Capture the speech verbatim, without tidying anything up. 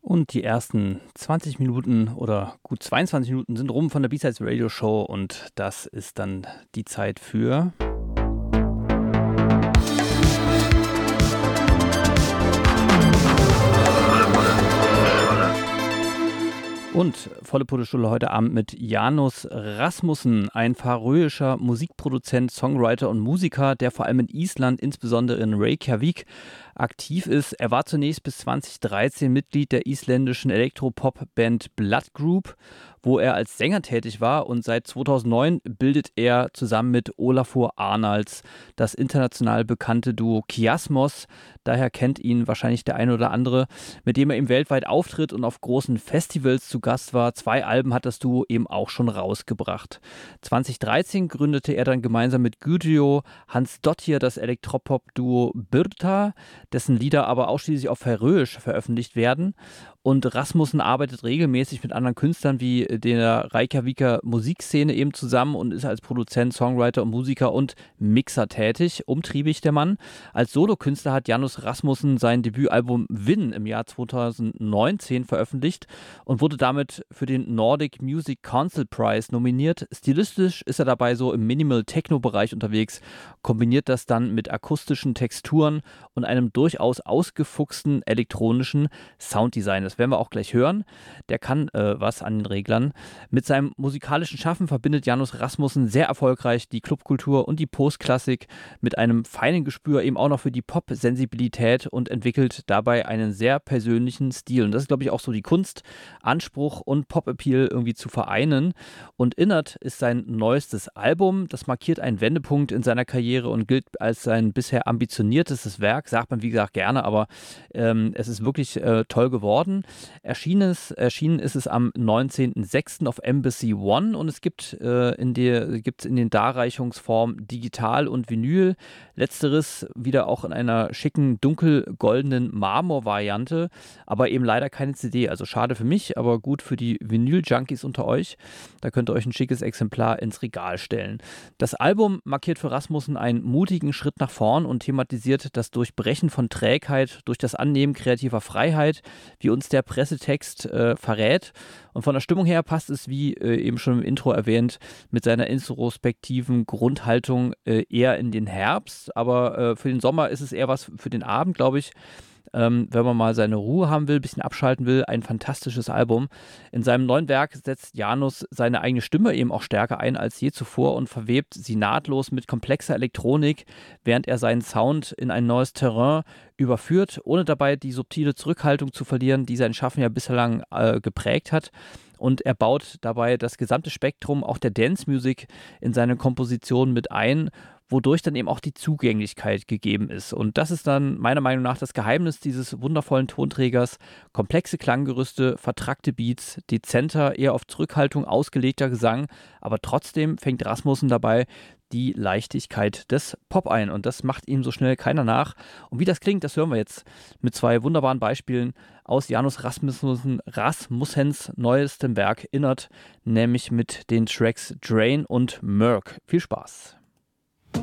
Und die ersten zwanzig Minuten oder gut zweiundzwanzig Minuten sind rum von der B-Sides Radio Show und das ist dann die Zeit für Und volle Pulle heute Abend mit Janus Rasmussen, ein färöischer Musikproduzent, Songwriter und Musiker, der vor allem in Island, insbesondere in Reykjavik, aktiv ist. Er war zunächst bis zwanzig dreizehn Mitglied der isländischen Elektropop-Band Blood Group, wo er als Sänger tätig war, und seit zweitausendneun bildet er zusammen mit Olafur Arnalds das international bekannte Duo Kiasmos. Daher kennt ihn wahrscheinlich der eine oder andere, mit dem er eben weltweit auftritt und auf großen Festivals zu Gast war. Zwei Alben hat das Duo eben auch schon rausgebracht. zwanzig dreizehn gründete er dann gemeinsam mit Guðjón Hans Dottir das Elektropop-Duo Birta, dessen Lieder aber ausschließlich auf Färöisch veröffentlicht werden. Und Rasmussen arbeitet regelmäßig mit anderen Künstlern wie der Reykjaviker Musikszene eben zusammen und ist als Produzent, Songwriter und Musiker und Mixer tätig. Umtriebig der Mann. Als Solokünstler hat Janus Rasmussen sein Debütalbum Win im Jahr zweitausendneunzehn veröffentlicht und wurde damit für den Nordic Music Council Prize nominiert. Stilistisch ist er dabei so im Minimal-Techno-Bereich unterwegs, kombiniert das dann mit akustischen Texturen und einem durchaus ausgefuchsten elektronischen Sounddesign. Das werden wir auch gleich hören. Der kann äh, was an den Reglern. Mit seinem musikalischen Schaffen verbindet Janus Rasmussen sehr erfolgreich die Clubkultur und die Postklassik mit einem feinen Gespür eben auch noch für die Pop-Sensibilität und entwickelt dabei einen sehr persönlichen Stil. Und das ist, glaube ich, auch so die Kunst, Anspruch und Pop-Appeal irgendwie zu vereinen. Und Innert ist sein neuestes Album. Das markiert einen Wendepunkt in seiner Karriere und gilt als sein bisher ambitioniertestes Werk. Sagt man, wie gesagt, gerne, aber ähm, es ist wirklich äh, toll geworden. Erschienen ist, erschienen ist es am neunzehnten sechsten auf Embassy One und es gibt äh, in der gibt's in den Darreichungsformen digital und Vinyl. Letzteres wieder auch in einer schicken dunkelgoldenen Marmor-Variante, aber eben leider keine C D. Also schade für mich, aber gut für die Vinyl-Junkies unter euch. Da könnt ihr euch ein schickes Exemplar ins Regal stellen. Das Album markiert für Rasmussen einen mutigen Schritt nach vorn und thematisiert das Durchbrechen von Trägheit durch das Annehmen kreativer Freiheit, wie uns der Pressetext äh, verrät. Und von der Stimmung her passt es, wie äh, eben schon im Intro erwähnt, mit seiner introspektiven Grundhaltung äh, eher in den Herbst. Aber äh, für den Sommer ist es eher was für den Abend, glaube ich. Ähm, wenn man mal seine Ruhe haben will, ein bisschen abschalten will, ein fantastisches Album. In seinem neuen Werk setzt Janus seine eigene Stimme eben auch stärker ein als je zuvor und verwebt sie nahtlos mit komplexer Elektronik, während er seinen Sound in ein neues Terrain überführt, ohne dabei die subtile Zurückhaltung zu verlieren, die sein Schaffen ja bislang äh, geprägt hat. Und er baut dabei das gesamte Spektrum auch der Dance-Music in seine Komposition mit ein, wodurch dann eben auch die Zugänglichkeit gegeben ist. Und das ist dann meiner Meinung nach das Geheimnis dieses wundervollen Tonträgers. Komplexe Klanggerüste, vertrackte Beats, dezenter, eher auf Zurückhaltung ausgelegter Gesang, aber trotzdem fängt Rasmussen dabei die Leichtigkeit des Pop ein. Und das macht ihm so schnell keiner nach. Und wie das klingt, das hören wir jetzt mit zwei wunderbaren Beispielen aus Janus Rasmussen, Rasmussens neuestem Werk Innert, nämlich mit den Tracks Drain und Merc. Viel Spaß!